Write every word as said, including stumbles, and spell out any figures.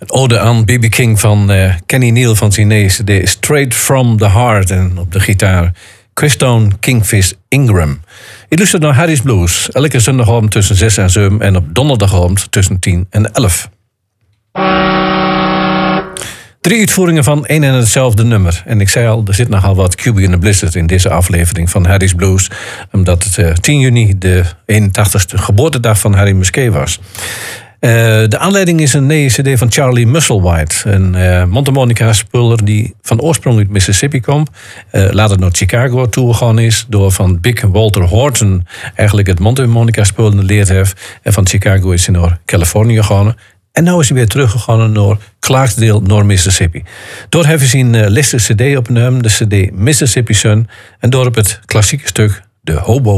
Ode aan B B King van uh, Kenny Neal van zijn nieuwe C D Straight From The Heart. En op de gitaar Christone Kingfish Ingram. Je luistert naar Harry's Blues. Elke zondagavond tussen zes en zeven en op donderdagavond tussen tien en elf. Drie uitvoeringen van één en hetzelfde nummer. En ik zei al, er zit nogal wat Q B in the Blizzard in deze aflevering van Harry's Blues. Omdat het uh, tien juni de eenentachtigste geboortedag van Harry Musquet was. Uh, de aanleiding is een nieuwe C D van Charlie Musselwhite. Een uh, mondharmonica-speler die van oorsprong uit Mississippi komt. Uh, later naar Chicago toegegaan is. Door van Big Walter Horton eigenlijk het mondharmonica-spelen geleerd heeft. En van Chicago is hij naar Californië gegaan. En nu is hij weer teruggegaan naar Clarksdale, naar Mississippi. Door hebben ze een uh, liste C D opgenomen, de C D Mississippi Sun. En door op het klassieke stuk De Hobo